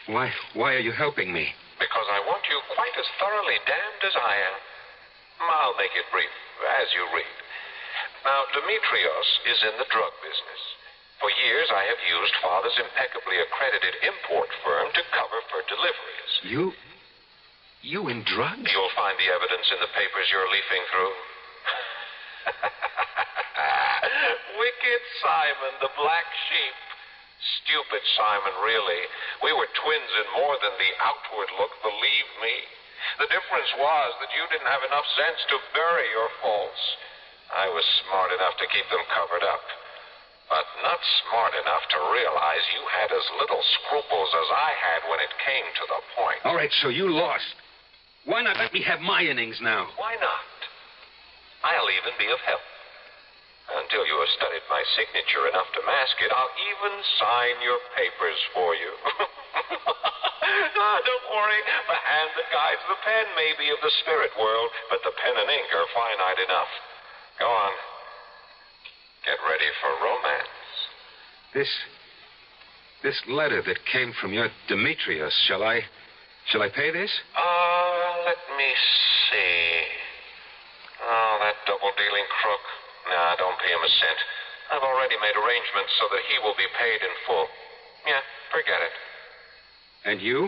Why are you helping me? Because I want you quite as thoroughly damned as I am. I'll make it brief, as you read. Now, Demetrios is in the drug business. For years, I have used Father's impeccably accredited import firm to cover for deliveries. You in drugs? You'll find the evidence in the papers you're leafing through. Wicked Simon, the black sheep. Stupid Simon, really. We were twins in more than the outward look, believe me. The difference was that you didn't have enough sense to bury your faults. I was smart enough to keep them covered up, but not smart enough to realize you had as little scruples as I had when it came to the point. All right, so you lost. Why not let me have my innings now? Why not? I'll even be of help. Until you have studied my signature enough to mask it, I'll even sign your papers for you. Don't worry. The hand that guides the pen may be of the spirit world, but the pen and ink are finite enough. Go on. Get ready for romance. This letter that came from your Demetrios, shall I pay this? Let me see. Oh, that double-dealing crook. Nah, don't pay him a cent. I've already made arrangements so that he will be paid in full. Yeah, forget it. And you?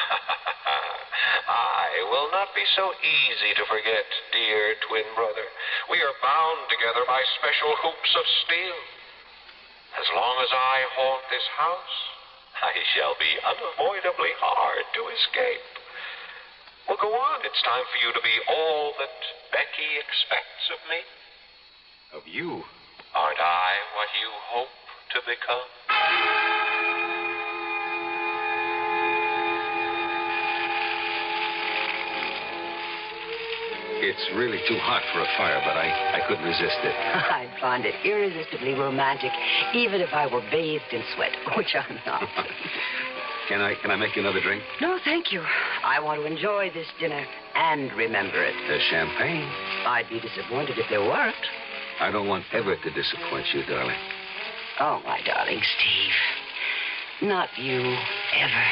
I will not be so easy to forget, dear twin brother. We are bound together by special hoops of steel. As long as I haunt this house, I shall be unavoidably hard to escape. Well, go on. It's time for you to be all that Becky expects of me. Of you? Aren't I what you hope to become? It's really too hot for a fire, but I couldn't resist it. I'd find it irresistibly romantic, even if I were bathed in sweat, which I'm not. Can I make you another drink? No, thank you. I want to enjoy this dinner and remember it. There's champagne. I'd be disappointed if there weren't. I don't want ever to disappoint you, darling. Oh, my darling Steve. Not you, ever.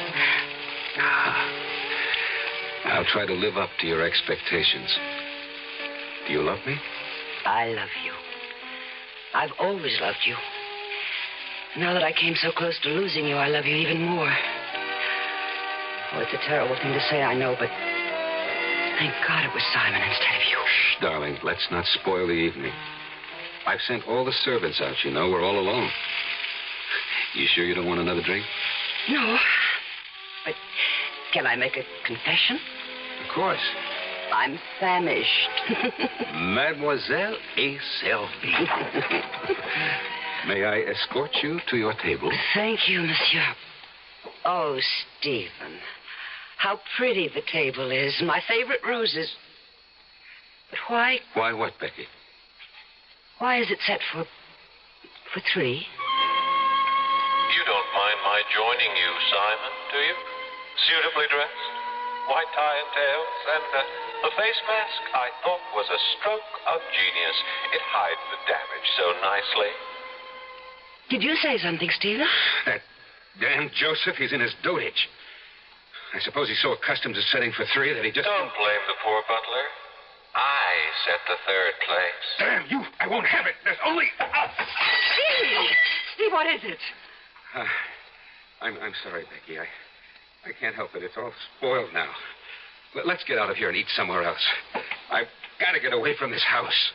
I'll try to live up to your expectations. Do you love me? I love you. I've always loved you. Now that I came so close to losing you, I love you even more. Oh, it's a terrible thing to say, I know, but thank God it was Simon instead of you. Shh, darling, let's not spoil the evening. I've sent all the servants out, you know. We're all alone. You sure you don't want another drink? No. But can I make a confession? Of course. I'm famished. Mademoiselle est servie. May I escort you to your table? Thank you, monsieur. Oh, Stephen, how pretty the table is. My favorite roses. But why? Why what, Becky? Why is it set for 3? You don't mind my joining you, Simon, do you? Suitably dressed, white tie and tails, and a face mask I thought was a stroke of genius. It hides the damage so nicely. Did you say something, Stephen? That damn Joseph, he's in his dotage. I suppose he's so accustomed to setting for 3 that he just... Don't blame the poor butler. I set the 3rd place. Damn you! I won't have it. There's only... Steve! Steve, what is it? I'm sorry, Becky. I can't help it. It's all spoiled now. Let's get out of here and eat somewhere else. I've got to get away from this house.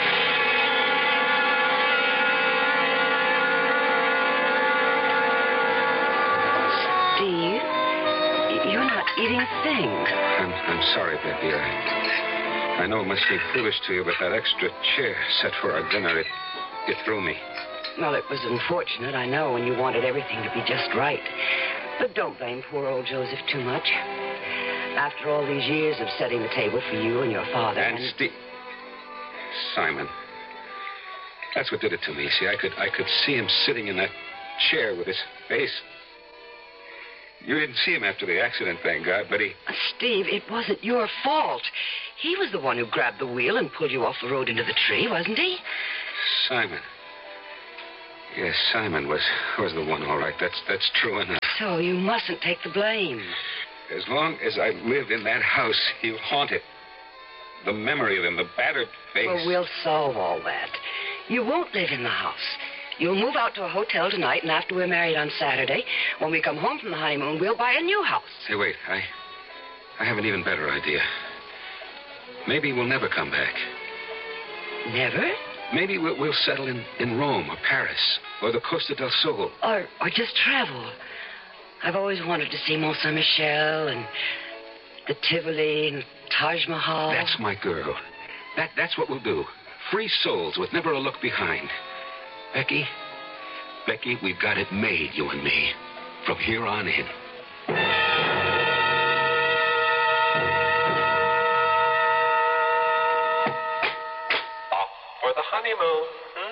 Steve, you're not eating a thing. I'm sorry, Becky. I know it must seem foolish to you, but that extra chair set for our dinner, it threw me. Well, it was unfortunate, I know, when you wanted everything to be just right. But don't blame poor old Joseph too much. After all these years of setting the table for you and your father... And Simon. That's what did it to me. See, I could see him sitting in that chair with his face... You didn't see him after the accident, thank God, but he... Steve, it wasn't your fault. He was the one who grabbed the wheel and pulled you off the road into the tree, wasn't he? Simon. Yes, Simon was the one, all right. That's true enough. So you mustn't take the blame. As long as I live in that house, he'll haunt it. The memory of him, the battered face. Well, we'll solve all that. You won't live in the house. You'll move out to a hotel tonight, and after we're married on Saturday, when we come home from the honeymoon, we'll buy a new house. Hey, wait. I have an even better idea. Maybe we'll never come back. Never? Maybe we'll settle in Rome or Paris or the Costa del Sol. Or just travel. I've always wanted to see Mont Saint-Michel and the Tivoli and Taj Mahal. That's my girl. That's what we'll do. Free souls with never a look behind. Becky, we've got it made, you and me, from here on in. Off for the honeymoon.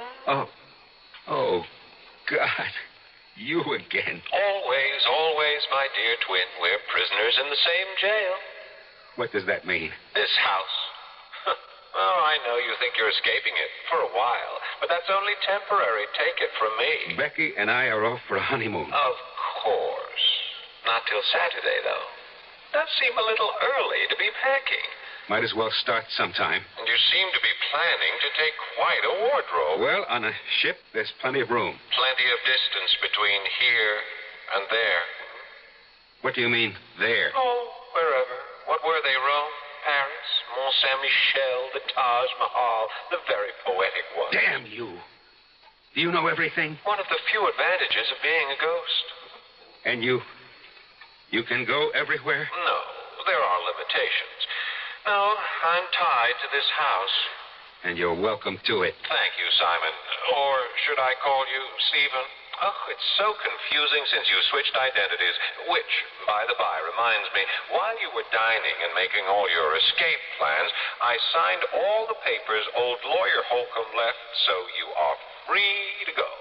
Oh, God. You again. Always, my dear twin. We're prisoners in the same jail. What does that mean? This house. Oh, I know you think you're escaping it for a while, but that's only temporary. Take it from me. Becky and I are off for a honeymoon. Of course. Not till Saturday, though. Does seem a little early to be packing. Might as well start sometime. And you seem to be planning to take quite a wardrobe. Well, on a ship, there's plenty of room. Plenty of distance between here and there. What do you mean, there? Oh, wherever. What were they, Rome? Paris, Mont Saint-Michel, the Taj Mahal, the very poetic one. Damn you. Do you know everything? One of the few advantages of being a ghost. And you can go everywhere? No, there are limitations. No, I'm tied to this house. And you're welcome to it. Thank you, Simon. Or should I call you Stephen? Oh, it's so confusing since you switched identities. Which, by the by, reminds me, while you were dining and making all your escape plans, I signed all the papers old lawyer Holcomb left, so you are free to go.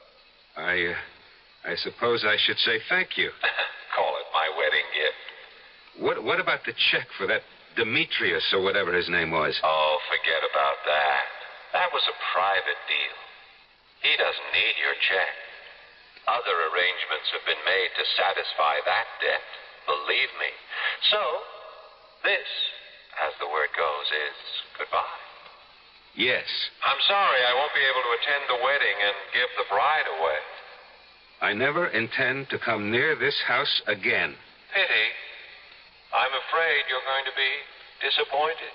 I suppose I should say thank you. Call it my wedding gift. What about the check for that Demetrius or whatever his name was? Oh, forget about that. That was a private deal. He doesn't need your check. Other arrangements have been made to satisfy that debt, believe me. So, this, as the word goes, is goodbye. Yes. I'm sorry I won't be able to attend the wedding and give the bride away. I never intend to come near this house again. Pity. I'm afraid you're going to be disappointed.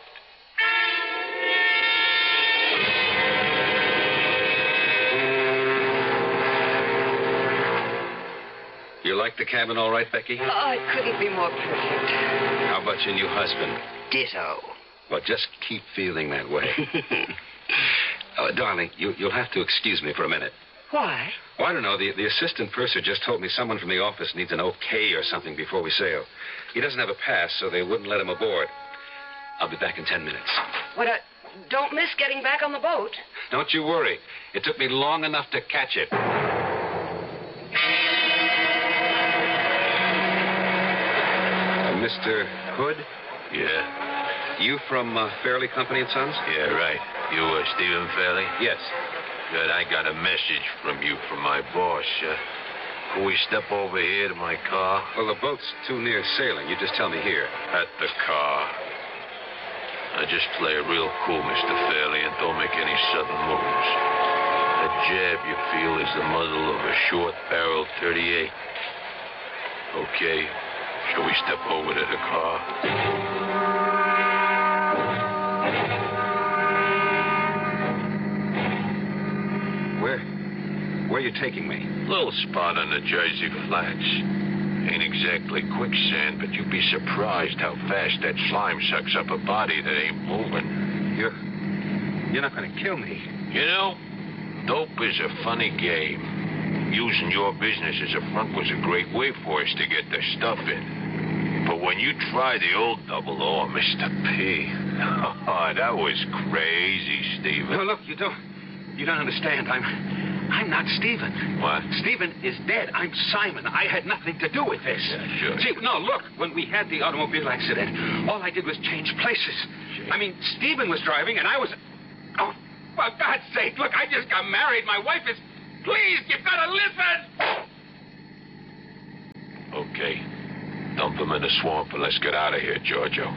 You like the cabin all right, Becky? Oh, it couldn't be more perfect. How about your new husband? Ditto. Well, just keep feeling that way. Darling, you'll have to excuse me for a minute. Why? Well, I don't know. The assistant purser just told me someone from the office needs an okay or something before we sail. He doesn't have a pass, so they wouldn't let him aboard. I'll be back in 10 minutes. What, don't miss getting back on the boat. Don't you worry. It took me long enough to catch it. Mr. Hood? Yeah. You from Fairley Company and Sons? Yeah, right. You, Stephen Fairley? Yes. Good. I got a message from you from my boss. Can we step over here to my car? Well, the boat's too near sailing. You just tell me here. At the car. Now, just play it real cool, Mr. Fairley, and don't make any sudden moves. That jab you feel is the muzzle of a short-barreled .38. Okay. Shall we step over to the car? Where are you taking me? Little spot on the Jersey Flats. Ain't exactly quicksand, but you'd be surprised how fast that slime sucks up a body that ain't moving. You're not going to kill me. You know, dope is a funny game. Using your business as a front was a great way for us to get the stuff in. But when you try the old double O, Mr. P, oh, that was crazy, Stephen. No, look, you don't understand. I'm not Stephen. What? Stephen is dead. I'm Simon. I had nothing to do with this. Yeah, sure. See, no, look, when we had the automobile accident, all I did was change places. Sure. I mean, Stephen was driving and I was... Oh, for God's sake, look, I just got married. My wife is... Please, you've got to listen! Okay. Dump him in the swamp and let's get out of here, Giorgio.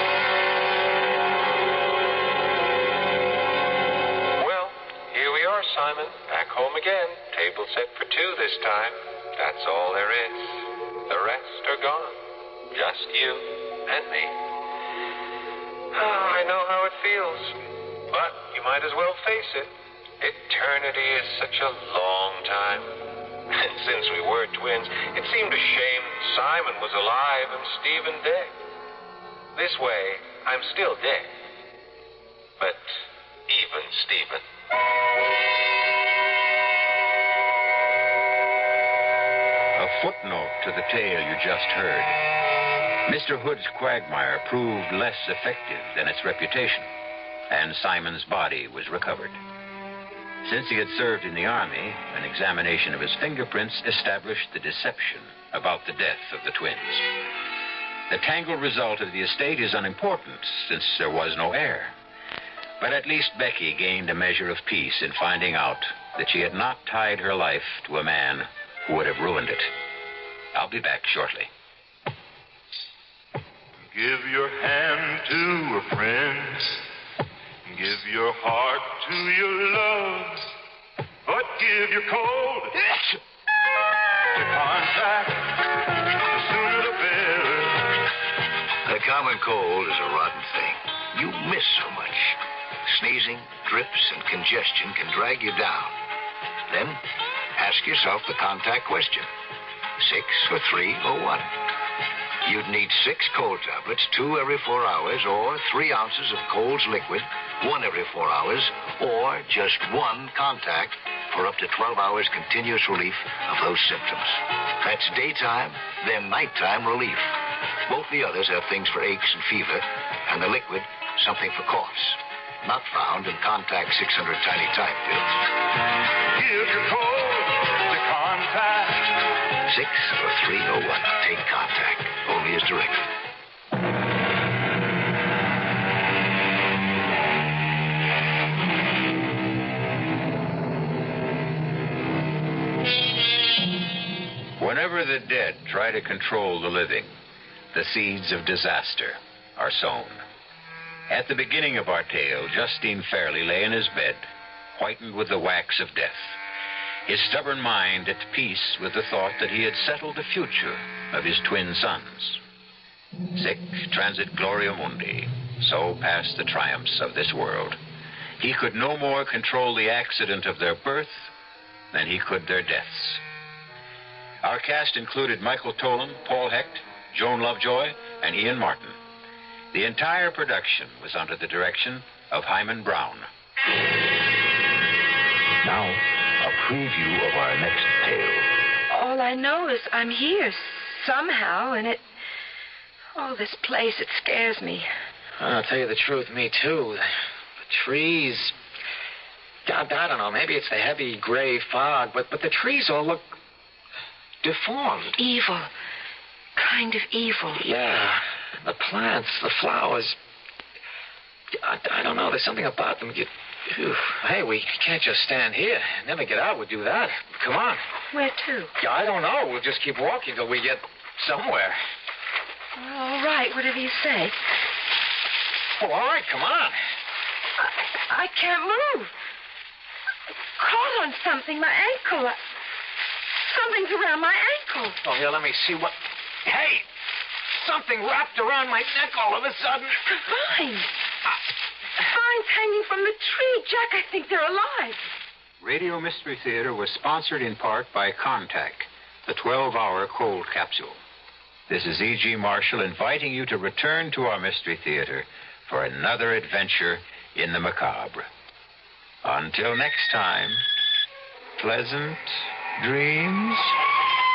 Well, here we are, Simon. Back home again. Table set for two this time. That's all there is. The rest are gone. Just you and me. Oh, I know how it feels. But you might as well face it. Eternity is such a long time. And since we were twins, it seemed a shame Simon was alive and Stephen dead. This way, I'm still dead. But even Stephen. A footnote to the tale you just heard. Mr. Hood's quagmire proved less effective than its reputation, and Simon's body was recovered. Since he had served in the Army, an examination of his fingerprints established the deception about the death of the twins. The tangled result of the estate is unimportant, since there was no heir. But at least Becky gained a measure of peace in finding out that she had not tied her life to a man who would have ruined it. I'll be back shortly. Give your hand to a friend. Give your heart to your love. But give your cold to contact. The sooner the better. The common cold is a rotten thing. You miss so much. Sneezing, drips, and congestion can drag you down. Then ask yourself the contact question. 6 or 3 or 1. You'd need 6 cold tablets, 2 every 4 hours, or 3 ounces of Cold's liquid, 1 every 4 hours, or just 1 contact for up to 12 hours continuous relief of those symptoms. That's daytime, then nighttime relief. Both the others have things for aches and fever, and the liquid, something for coughs. Not found in Contact 600 tiny type pills. Give your cold to contact. 6 or 3 or 1. Take Contact. Only as directed. Whenever the dead try to control the living, the seeds of disaster are sown. At the beginning of our tale, Justine Fairley lay in his bed, whitened with the wax of death, his stubborn mind at peace with the thought that he had settled the future of his twin sons. Sic transit gloria mundi, so passed the triumphs of this world. He could no more control the accident of their birth than he could their deaths. Our cast included Michael Tolan, Paul Hecht, Joan Lovejoy, and Ian Martin. The entire production was under the direction of Hyman Brown. Now, a preview of our next tale. All I know is I'm here somehow, and this place, it scares me. I'll tell you the truth, me too. The trees, I don't know, maybe it's the heavy gray fog, but the trees all look deformed. Evil. Kind of evil. Yeah, the plants, the flowers. I don't know, there's something about them. Hey, we can't just stand here. Never get out. We'll do that. Come on. Where to? Yeah, I don't know. We'll just keep walking till we get somewhere. All right, whatever you say. Oh, all right, come on. I can't move. Caught on something, my ankle. Something's around my ankle. Oh, here, let me see what... Hey! Something wrapped around my neck all of a sudden. Vines. Vines hanging from the tree. Jack, I think they're alive. Radio Mystery Theater was sponsored in part by Contact, the 12-hour cold capsule. This is E.G. Marshall inviting you to return to our Mystery Theater for another adventure in the macabre. Until next time, pleasant dreams.